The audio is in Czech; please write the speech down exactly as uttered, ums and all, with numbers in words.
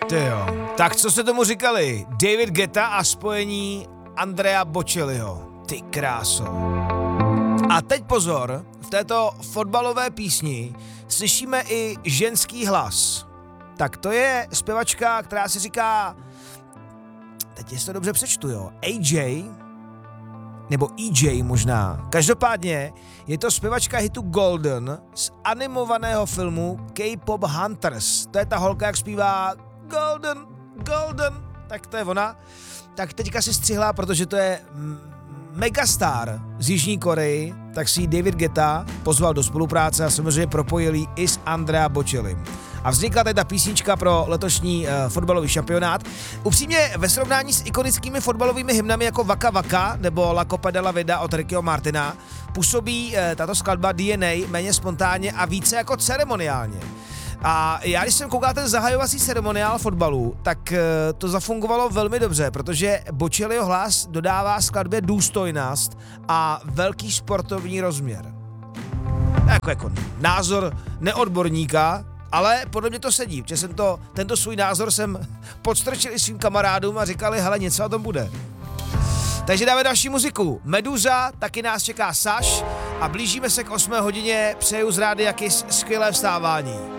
Ty jo. Tak co jste tomu říkali? David Guetta a spojení Andrea Bocelliho. Ty kráso. A teď pozor, v této fotbalové písni slyšíme i ženský hlas. Tak to je zpěvačka, která si říká, teď jestli to dobře přečtu, jo, A J, nebo E J možná. Každopádně je to zpěvačka hitu Golden z animovaného filmu K-pop Hunters. To je ta holka, jak zpívá Golden, Golden, tak to je ona. Tak teďka si střihla, protože to je megastar z Jižní Koreji, tak si David Guetta pozval do spolupráce a samozřejmě propojil ji i s Andrea Bocellim. A vznikla tady ta písnička pro letošní uh, fotbalový šampionát. Upřímně ve srovnání s ikonickými fotbalovými hymnami jako Waka Waka nebo La Copa de la Vida od Rickyho Martina působí uh, tato skladba D N A méně spontánně a více jako ceremoniálně. A já, když jsem koukal ten zahajovací ceremoniál fotbalu, tak uh, to zafungovalo velmi dobře, protože Bocelliho hlas dodává skladbě důstojnost a velký sportovní rozměr. Jako, jako názor neodborníka, ale podle mě to sedí, protože jsem to, tento svůj názor jsem podstrčil i svým kamarádům a říkali, hele, něco o tom bude. Takže dáme další muziku. Meduza, taky nás čeká Saš a blížíme se k osmé hodině. Přeju z Rádia Kiss skvělé vstávání.